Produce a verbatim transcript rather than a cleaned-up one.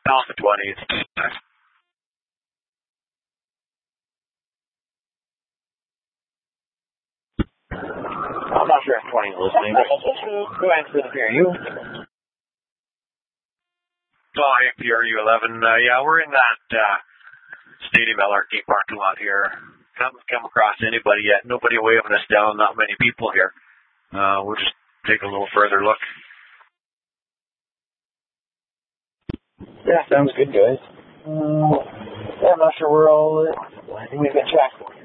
Alpha twenty. I'm not sure if twenty is listening, but go ahead and hear you. Oh, hey, P R U eleven. Uh, yeah, we're in that uh, Stadium L R T parking lot here. Haven't come across anybody yet. Nobody waving us down. Not many people here. Uh, we'll just take a little further look. Yeah, sounds good, guys. Uh, yeah, I'm not sure where all. Uh, I think we've been checked.